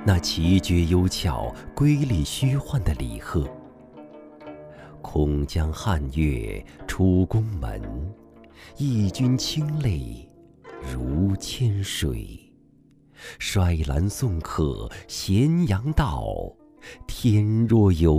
那奇绝幽峭、瑰丽虚幻的礼鹤。空江汉月出宫门，义军清泪如千水。率兰送客咸阳道，天若有